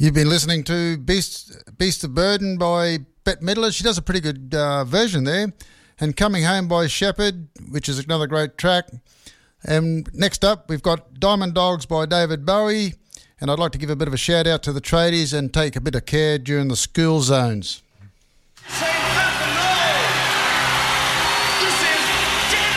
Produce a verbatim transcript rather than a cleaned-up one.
You've been listening to Beast Beast of Burden by Bette Midler. She does a pretty good uh, version there. And Coming Home by Shepherd, which is another great track. And next up, we've got Diamond Dogs by David Bowie. And I'd like to give a bit of a shout out to the tradies and take a bit of care during the school zones. Say